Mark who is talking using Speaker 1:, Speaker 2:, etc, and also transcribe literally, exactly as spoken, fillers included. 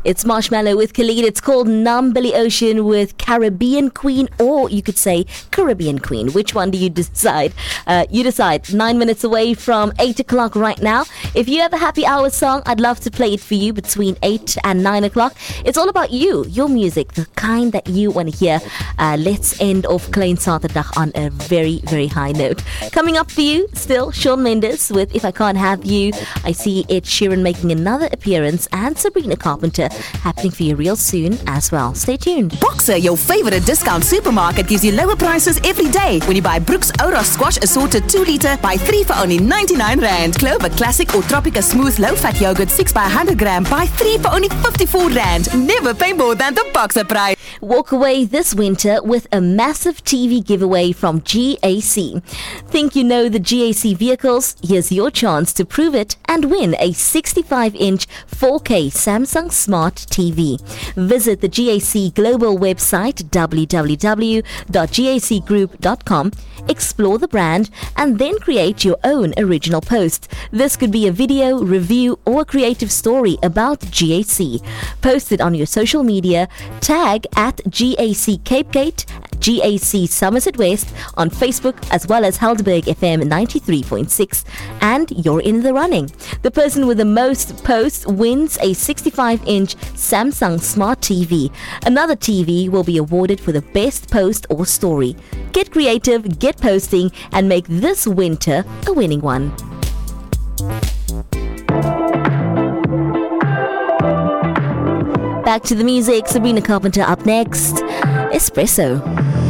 Speaker 1: It's Marshmallow with Khalid. It's called Numb Billy Ocean with Caribbean Queen, or you could say Caribbean Queen. Which one do you decide? Uh, you decide. Nine minutes away from eight o'clock right now. If you have a happy hour song, I'd love to play it for you between eight and nine o'clock. It's all about you, your music, the kind that you want to hear. Uh, let's end off Klein Saterdag on a very, very high note. Coming up for you, still Shawn Mendes with If I Can't Have You. I see Ed Sheeran making another appearance and Sabrina Carpenter happening for you real soon as well. Stay tuned.
Speaker 2: Boxer, your favorite discount supermarket, gives you lower prices every day. When you buy Brooks Ora Squash Assorted two litre, buy three for only ninety-nine rand. Clover Classic or Tropica Smooth Low Fat Yogurt six by one hundred gram, buy three for only fifty-four rand. Never pay more than the Boxer price.
Speaker 1: Walk away this winter with a massive T V giveaway from G A C. Think you know the G A C vehicles? Here's your chance to prove it and win a sixty-five inch four K Samsung Smart T V. Visit the G A C global website w w w dot g a c group dot com, explore the brand, and then create your own original post. This could be a video, review, or a creative story about G A C. Post it on your social media, tag at G A C Cape Gate, G A C Somerset West on Facebook, as well as Helderberg F M ninety-three point six, and you're in the running. The person with the most posts wins a sixty-five inch Samsung Smart T V. Another T V will be awarded for the best post or story. Get creative, get posting, and make this winter a winning one. Back to the music. Sabrina Carpenter up next. Espresso.